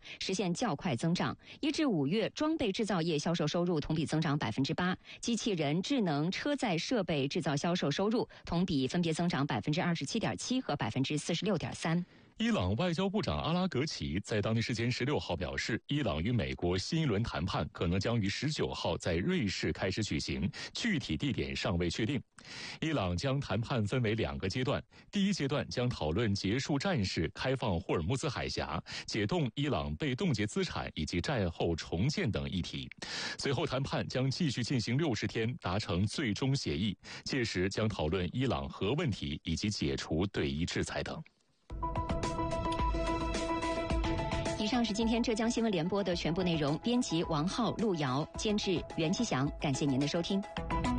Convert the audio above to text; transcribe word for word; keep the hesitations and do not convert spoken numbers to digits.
实现较快增长。一至五月，装备制造业销售收入同比增长百分之八，机器人、智能车载设备制造销售收入同比分别增长百分之二十七点七和百分之四十六点三。 伊朗外交部长阿拉格齐在当地时间十六号表示，伊朗与美国新一轮谈判可能将于十九号在瑞士开始举行，具体地点尚未确定。伊朗将谈判分为两个阶段，第一阶段将讨论结束战事、开放霍尔木兹海峡、解冻伊朗被冻结资产以及战后重建等议题。随后谈判将继续进行六十天，达成最终协议，届时将讨论伊朗核问题以及解除对伊制裁等。 以上是今天浙江新闻联播的全部内容，编辑王浩、陆瑶，监制袁其祥，感谢您的收听。